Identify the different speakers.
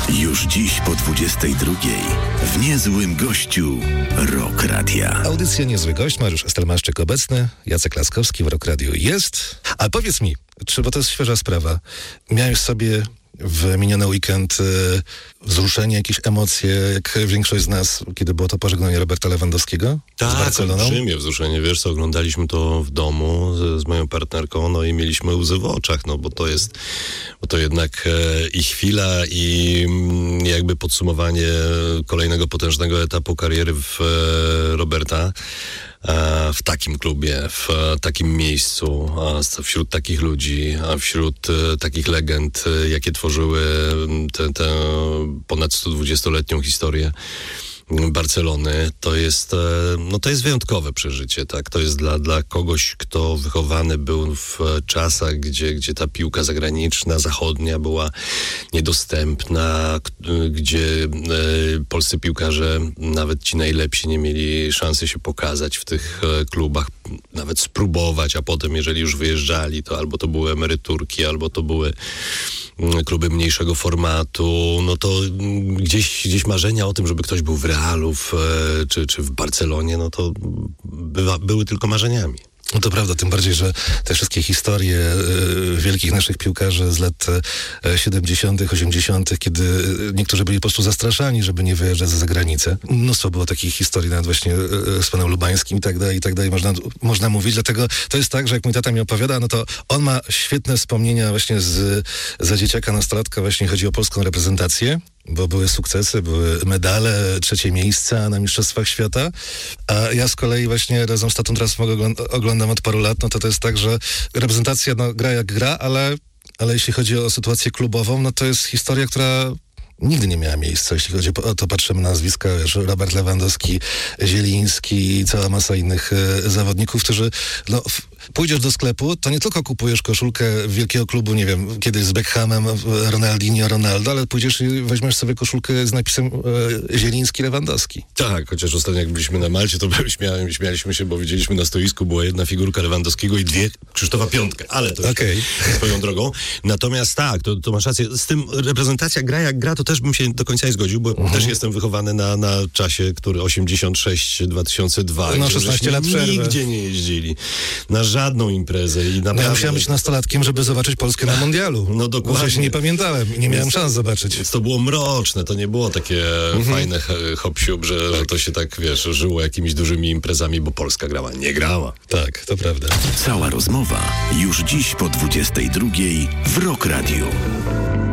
Speaker 1: Już dziś po 22:00 w Niezłym Gościu Rock Radia.
Speaker 2: Audycja Niezły Gość, Mariusz Estelmaszczyk obecny, Jacek Laskowski w Rock Radio jest. A powiedz mi, bo to jest świeża sprawa, miałeś sobie w miniony weekend wzruszenie, jakieś emocje, jak większość z nas, kiedy było to pożegnanie Roberta Lewandowskiego z Barceloną?
Speaker 3: Tak, olbrzymie wzruszenie, wiesz co, oglądaliśmy to w domu z moją partnerką, no i mieliśmy łzy w oczach, no bo to jednak i chwila, i jakby podsumowanie kolejnego potężnego etapu kariery Roberta w takim klubie, w takim miejscu, wśród takich ludzi, wśród takich legend, jakie tworzyły tę ponad 120-letnią historię Barcelony, to jest wyjątkowe przeżycie, tak? To jest dla kogoś, kto wychowany był w czasach, gdzie ta piłka zagraniczna, zachodnia była niedostępna, gdzie polscy piłkarze, nawet ci najlepsi, nie mieli szansy się pokazać w tych klubach, nawet spróbować, a potem, jeżeli już wyjeżdżali, to albo to były emeryturki, albo to były kluby mniejszego formatu, no to gdzieś marzenia o tym, żeby ktoś był w Realu czy w Barcelonie, no to były tylko marzeniami.
Speaker 2: No to prawda, tym bardziej, że te wszystkie historie wielkich naszych piłkarzy z lat 70., 80., kiedy niektórzy byli po prostu zastraszani, żeby nie wyjeżdżać za granicę. Mnóstwo było takich historii, nawet właśnie z panem Lubańskim i tak dalej, można mówić. Dlatego to jest tak, że jak mój tata mi opowiada, no to on ma świetne wspomnienia właśnie za dzieciaka, nastolatka, właśnie chodzi o polską reprezentację, bo były sukcesy, były medale, 3. miejsca na Mistrzostwach Świata, a ja z kolei właśnie razem z tatą teraz oglądam od paru lat, no to jest tak, że reprezentacja gra jak gra, ale jeśli chodzi o sytuację klubową, no to jest historia, która nigdy nie miała miejsca, jeśli chodzi o to, patrzymy na nazwiska, wiesz, Robert Lewandowski, Zieliński i cała masa innych zawodników, którzy, pójdziesz do sklepu, to nie tylko kupujesz koszulkę wielkiego klubu, nie wiem, kiedyś z Beckhamem, Ronaldinho, Ronaldo, ale pójdziesz i weźmiesz sobie koszulkę z napisem Zieliński, Lewandowski.
Speaker 3: Tak, chociaż ostatnio jak byliśmy na Malcie, to śmialiśmy się, bo widzieliśmy na stoisku, była jedna figurka Lewandowskiego i 2 Krzysztofa Piątka, ale to swoją drogą. Natomiast tak, to masz rację, z tym reprezentacja gra jak gra, to też bym się do końca nie zgodził, bo też jestem wychowany na czasie, który 86-2002.
Speaker 2: No 16 lat przerwy.
Speaker 3: Nigdzie nie jeździli. Na żadną imprezę. I naprawdę...
Speaker 2: Ja musiałem być nastolatkiem, żeby zobaczyć Polskę na mundialu. No dokładnie. Bo się nie pamiętałem i nie miałem szans zobaczyć.
Speaker 3: Więc to było mroczne, to nie było takie fajne hop-siup, że to się tak, wiesz, żyło jakimiś dużymi imprezami, bo Polska grała. Nie grała.
Speaker 2: Tak, to prawda.
Speaker 1: Cała rozmowa już dziś po 22:00 w Rock Radio.